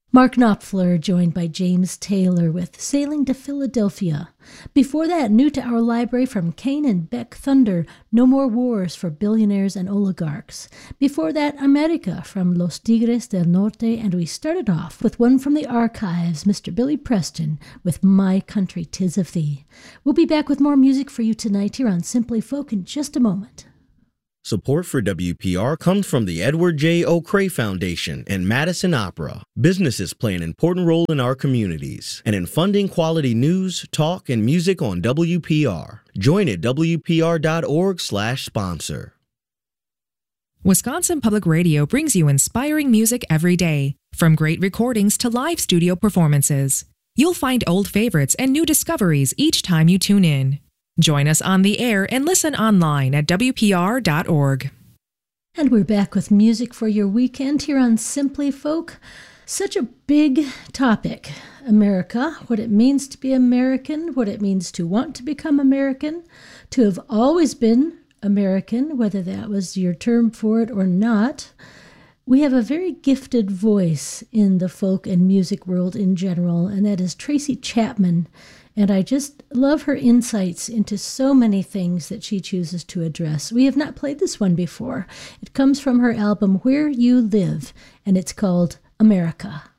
Mark Knopfler, joined by James Taylor with Sailing to Philadelphia. Before that, new to our library from Kane and Beck Thunder, No More Wars for Billionaires and Oligarchs. Before that, America from Los Tigres del Norte, and we started off with one from the archives, Mr. Billy Preston with My Country 'Tis of Thee. We'll be back with more music for you tonight here on Simply Folk in just a moment. Support for WPR comes from the Edward J. O'Cray Foundation and Madison Opera. Businesses play an important role in our communities and in funding quality news, talk, and music on WPR. Join at WPR.org/sponsor. Wisconsin Public Radio brings you inspiring music every day, from great recordings to live studio performances. You'll find old favorites and new discoveries each time you tune in. Join us on the air and listen online at WPR.org. And we're back with music for your weekend here on Simply Folk. Such a big topic. America, what it means to be American, what it means to want to become American, to have always been American, whether that was your term for it or not. We have a very gifted voice in the folk and music world in general, and that is Tracy Chapman. And I just love her insights into so many things that she chooses to address. We have not played this one before. It comes from her album Where You Live, and it's called America.